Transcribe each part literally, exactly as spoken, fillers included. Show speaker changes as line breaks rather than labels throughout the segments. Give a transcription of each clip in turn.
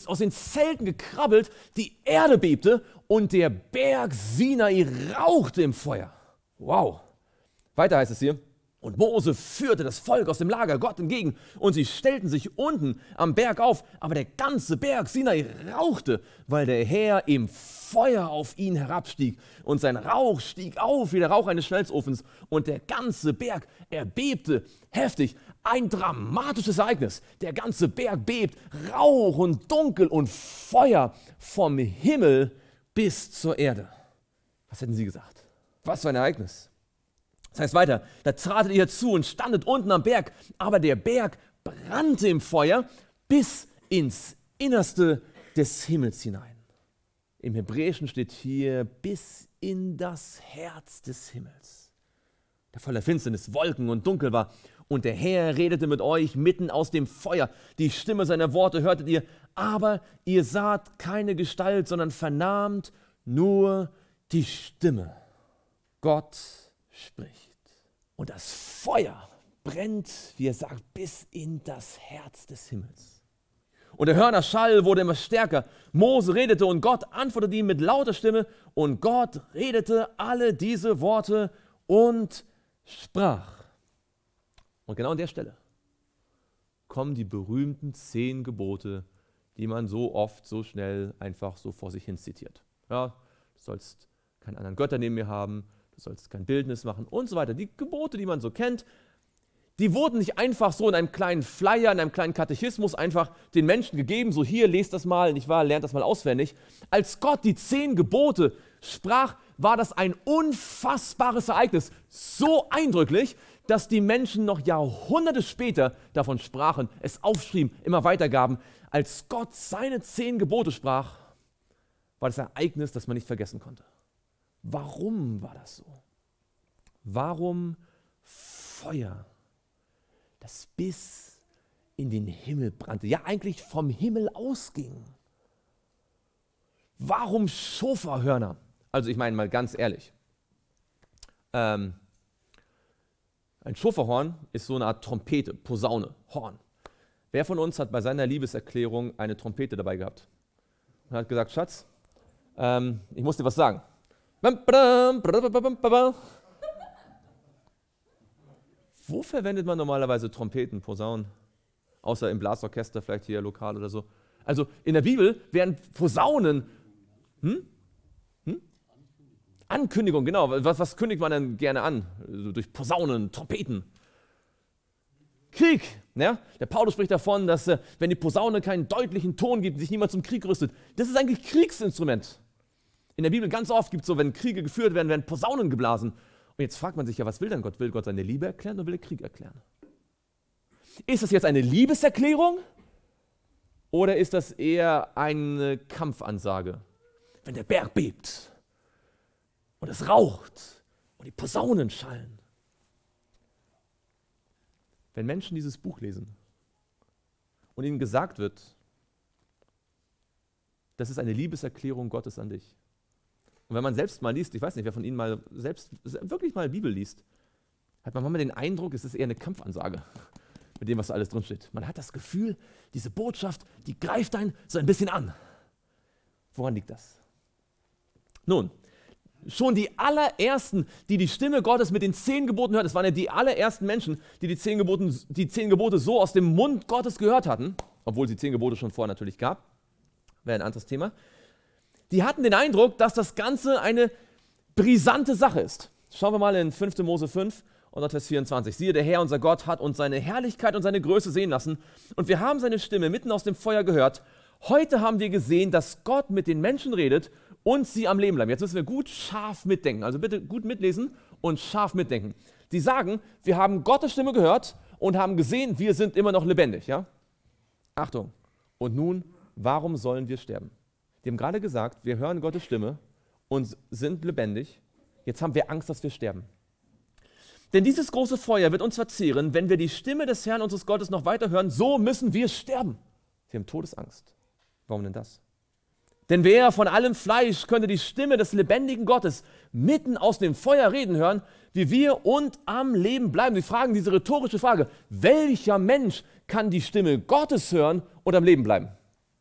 aus den Zelten gekrabbelt, die Erde bebte und der Berg Sinai rauchte im Feuer. Wow. Weiter heißt es hier, und Mose führte das Volk aus dem Lager Gott entgegen und sie stellten sich unten am Berg auf, aber der ganze Berg Sinai rauchte, weil der Herr im Feuer auf ihn herabstieg und sein Rauch stieg auf wie der Rauch eines Schmelzofens und der ganze Berg erbebte heftig. Ein dramatisches Ereignis. Der ganze Berg bebt, Rauch und Dunkel und Feuer vom Himmel bis zur Erde. Was hätten Sie gesagt? Was für ein Ereignis. Das heißt weiter, da tratet ihr zu und standet unten am Berg, aber der Berg brannte im Feuer bis ins Innerste des Himmels hinein. Im Hebräischen steht hier bis in das Herz des Himmels, der voller Finsternis, Wolken und Dunkel war. Und der Herr redete mit euch mitten aus dem Feuer. Die Stimme seiner Worte hörtet ihr, aber ihr saht keine Gestalt, sondern vernahmt nur die Stimme. Gott spricht. Und das Feuer brennt, wie er sagt, bis in das Herz des Himmels. Und der Hörnerschall wurde immer stärker. Mose redete und Gott antwortete ihm mit lauter Stimme. Und Gott redete alle diese Worte und sprach. Und genau an der Stelle kommen die berühmten zehn Gebote, die man so oft, so schnell einfach so vor sich hin zitiert. Ja, du sollst keine anderen Götter neben mir haben, du sollst kein Bildnis machen und so weiter. Die Gebote, die man so kennt, die wurden nicht einfach so in einem kleinen Flyer, in einem kleinen Katechismus einfach den Menschen gegeben, so hier, lest das mal, nicht wahr, lernt das mal auswendig. Als Gott die zehn Gebote sprach, war das ein unfassbares Ereignis, so eindrücklich, dass die Menschen noch Jahrhunderte später davon sprachen, es aufschrieben, immer weitergaben. Als Gott seine zehn Gebote sprach, war das Ereignis, das man nicht vergessen konnte. Warum war das so? Warum Feuer, das bis in den Himmel brannte, ja eigentlich vom Himmel ausging? Warum Schofahörner? Also ich meine mal ganz ehrlich, ähm, ein Schofahorn ist so eine Art Trompete, Posaune, Horn. Wer von uns hat bei seiner Liebeserklärung eine Trompete dabei gehabt? Und hat gesagt, Schatz, ähm, ich muss dir was sagen. Wo verwendet man normalerweise Trompeten, Posaunen? Außer im Blasorchester, vielleicht hier lokal oder so. Also in der Bibel werden Posaunen, hm? Hm? Ankündigung, genau. Was, was kündigt man denn gerne an? Also durch Posaunen, Trompeten. Krieg. Ja? Der Paulus spricht davon, dass äh, wenn die Posaune keinen deutlichen Ton gibt, sich niemand zum Krieg rüstet. Das ist eigentlich Kriegsinstrument. In der Bibel ganz oft gibt es so, wenn Kriege geführt werden, werden Posaunen geblasen. Und jetzt fragt man sich ja, was will denn Gott? Will Gott seine Liebe erklären oder will er Krieg erklären? Ist das jetzt eine Liebeserklärung oder ist das eher eine Kampfansage? Wenn der Berg bebt und es raucht und die Posaunen schallen. Wenn Menschen dieses Buch lesen und ihnen gesagt wird, das ist eine Liebeserklärung Gottes an dich. Und wenn man selbst mal liest, ich weiß nicht, wer von Ihnen mal selbst wirklich mal Bibel liest, hat man manchmal den Eindruck, es ist eher eine Kampfansage mit dem, was da alles drin steht. Man hat das Gefühl, diese Botschaft, die greift einen so ein bisschen an. Woran liegt das? Nun, schon die allerersten, die die Stimme Gottes mit den zehn Geboten hörten, das waren ja die allerersten Menschen, die die zehn, Geboten, die zehn Gebote so aus dem Mund Gottes gehört hatten, obwohl es die zehn Gebote schon vorher natürlich gab, wäre ein anderes Thema. Die hatten den Eindruck, dass das Ganze eine brisante Sache ist. Schauen wir mal in fünfter Mose fünf und Vers vierundzwanzig. Siehe, der Herr, unser Gott, hat uns seine Herrlichkeit und seine Größe sehen lassen und wir haben seine Stimme mitten aus dem Feuer gehört. Heute haben wir gesehen, dass Gott mit den Menschen redet und sie am Leben bleiben. Jetzt müssen wir gut scharf mitdenken. Also bitte gut mitlesen und scharf mitdenken. Die sagen, wir haben Gottes Stimme gehört und haben gesehen, wir sind immer noch lebendig. Ja? Achtung. Und nun, warum sollen wir sterben? Die haben gerade gesagt, wir hören Gottes Stimme und sind lebendig. Jetzt haben wir Angst, dass wir sterben. Denn dieses große Feuer wird uns verzehren, wenn wir die Stimme des Herrn unseres Gottes noch weiter hören, so müssen wir sterben. Sie haben Todesangst. Warum denn das? Denn wer von allem Fleisch könnte die Stimme des lebendigen Gottes mitten aus dem Feuer reden hören, wie wir und am Leben bleiben? Sie fragen diese rhetorische Frage, welcher Mensch kann die Stimme Gottes hören und am Leben bleiben?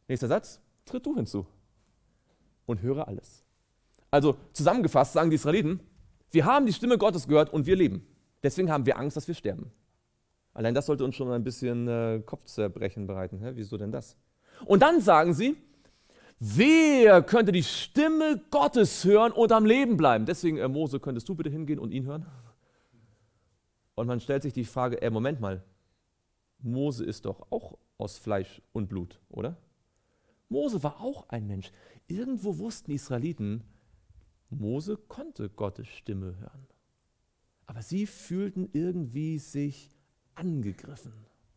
Nächster Satz, tritt du hinzu und höre alles. Also zusammengefasst sagen die Israeliten, wir haben die Stimme Gottes gehört und wir leben. Deswegen haben wir Angst, dass wir sterben. Allein das sollte uns schon ein bisschen äh, Kopfzerbrechen bereiten. Hä? Wieso denn das? Und dann sagen sie, wer könnte die Stimme Gottes hören und am Leben bleiben? Deswegen, äh, Mose, könntest du bitte hingehen und ihn hören? Und man stellt sich die Frage, äh, Moment mal, Mose ist doch auch aus Fleisch und Blut, oder? Mose war auch ein Mensch. Irgendwo wussten die Israeliten, Mose konnte Gottes Stimme hören. Aber sie fühlten irgendwie sich angegriffen.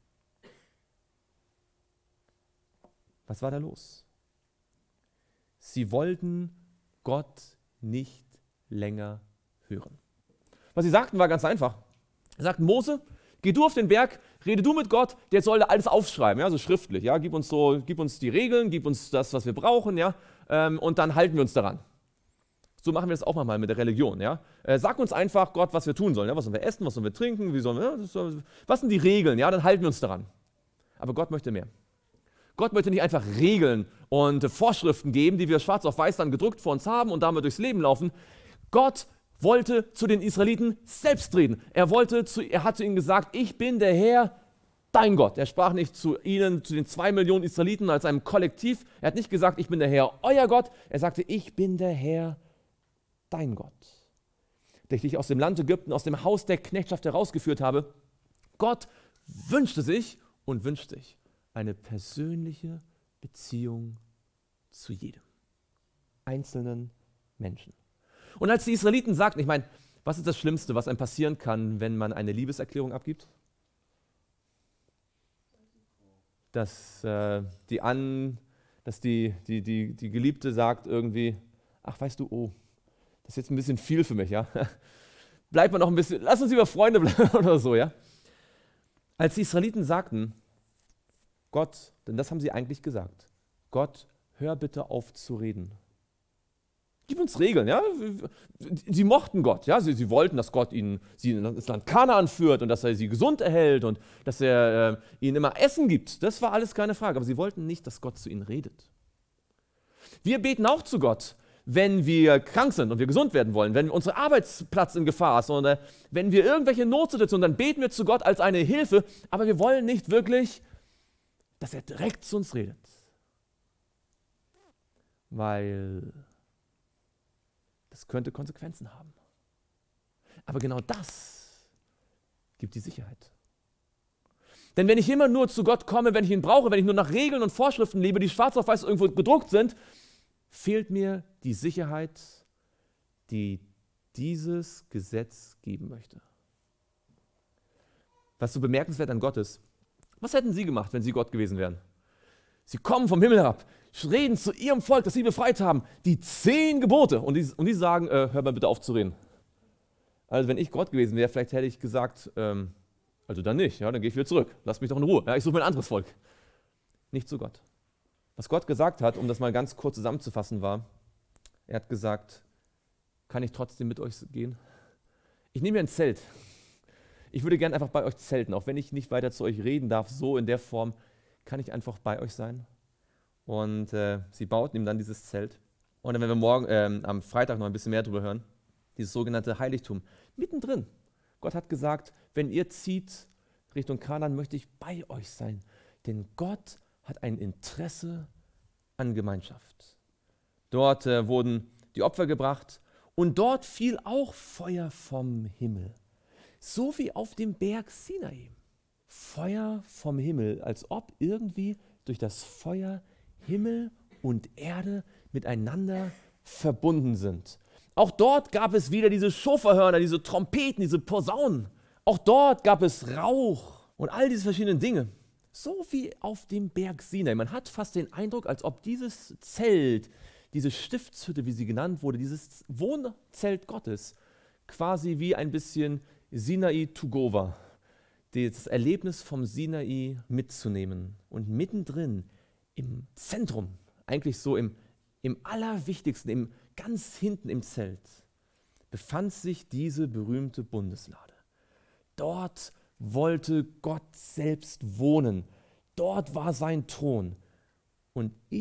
Was war da los? Sie wollten Gott nicht länger hören. Was sie sagten, war ganz einfach. Sie sagten, Mose, geh du auf den Berg, rede du mit Gott, der soll da alles aufschreiben, ja, so schriftlich. Ja, gib uns so, gib uns die Regeln, gib uns das, was wir brauchen, ja, ähm, und dann halten wir uns daran. So machen wir das auch mal mit der Religion. Ja? Äh, sag uns einfach, Gott, was wir tun sollen. Ja? Was sollen wir essen, was sollen wir trinken, wie sollen wir, ja? Was sind die Regeln? Ja? Dann halten wir uns daran. Aber Gott möchte mehr. Gott möchte nicht einfach Regeln und äh, Vorschriften geben, die wir schwarz auf weiß dann gedruckt vor uns haben und damit durchs Leben laufen. Gott wollte zu den Israeliten selbst reden. Er, wollte zu, er hat zu ihnen gesagt, ich bin der Herr, dein Gott. Er sprach nicht zu ihnen, zu den zwei Millionen Israeliten als einem Kollektiv. Er hat nicht gesagt, ich bin der Herr, euer Gott. Er sagte, ich bin der Herr, dein Gott, der ich dich aus dem Land Ägypten, aus dem Haus der Knechtschaft herausgeführt habe. Gott wünschte sich und wünscht sich eine persönliche Beziehung zu jedem einzelnen Menschen. Und als die Israeliten sagten, ich meine, was ist das Schlimmste, was einem passieren kann, wenn man eine Liebeserklärung abgibt? Dass, äh, die, An, dass die, die, die, die Geliebte sagt irgendwie, ach weißt du, oh, das ist jetzt ein bisschen viel für mich, ja. Bleibt man noch ein bisschen, lass uns lieber Freunde bleiben oder so, ja. Als die Israeliten sagten, Gott, denn das haben sie eigentlich gesagt, Gott, hör bitte auf zu reden. Gib uns Regeln, ja. Sie mochten Gott, ja. Sie, sie wollten, dass Gott ihnen, sie in das Land Kanaan führt und dass er sie gesund erhält und dass er äh, ihnen immer Essen gibt. Das war alles keine Frage, aber sie wollten nicht, dass Gott zu ihnen redet. Wir beten auch zu Gott, wenn wir krank sind und wir gesund werden wollen, wenn unser Arbeitsplatz in Gefahr ist oder wenn wir irgendwelche Notsituationen, dann beten wir zu Gott als eine Hilfe, aber wir wollen nicht wirklich, dass er direkt zu uns redet. Weil das könnte Konsequenzen haben. Aber genau das gibt die Sicherheit. Denn wenn ich immer nur zu Gott komme, wenn ich ihn brauche, wenn ich nur nach Regeln und Vorschriften lebe, die schwarz auf weiß irgendwo gedruckt sind, fehlt mir die Sicherheit, die dieses Gesetz geben möchte. Was so bemerkenswert an Gott ist, was hätten sie gemacht, wenn sie Gott gewesen wären? Sie kommen vom Himmel herab, reden zu ihrem Volk, das sie befreit haben, die zehn Gebote. Und die, und die sagen, äh, hör mal bitte auf zu reden. Also wenn ich Gott gewesen wäre, vielleicht hätte ich gesagt, ähm, also dann nicht, ja, dann gehe ich wieder zurück. Lass mich doch in Ruhe, ja, ich suche mir ein anderes Volk. Nicht zu Gott. Was Gott gesagt hat, um das mal ganz kurz zusammenzufassen, war, er hat gesagt, kann ich trotzdem mit euch gehen? Ich nehme mir ein Zelt. Ich würde gerne einfach bei euch zelten, auch wenn ich nicht weiter zu euch reden darf, so in der Form, kann ich einfach bei euch sein? Und äh, sie bauten ihm dann dieses Zelt. Und dann werden wir morgen, äh, am Freitag noch ein bisschen mehr darüber hören, dieses sogenannte Heiligtum, mittendrin. Gott hat gesagt, wenn ihr zieht Richtung Kanaan, möchte ich bei euch sein, denn Gott hat ein Interesse an Gemeinschaft. Dort äh, wurden die Opfer gebracht und dort fiel auch Feuer vom Himmel. So wie auf dem Berg Sinai. Feuer vom Himmel, als ob irgendwie durch das Feuer Himmel und Erde miteinander verbunden sind. Auch dort gab es wieder diese Schofahörner, diese Trompeten, diese Posaunen. Auch dort gab es Rauch und all diese verschiedenen Dinge. So wie auf dem Berg Sinai. Man hat fast den Eindruck, als ob dieses Zelt, diese Stiftshütte, wie sie genannt wurde, dieses Wohnzelt Gottes, quasi wie ein bisschen Sinai to go war. Das Erlebnis vom Sinai mitzunehmen. Und mittendrin, im Zentrum, eigentlich so im, im Allerwichtigsten, im, ganz hinten im Zelt, befand sich diese berühmte Bundeslade. Dort wollte Gott selbst wohnen. Dort war sein Thron. und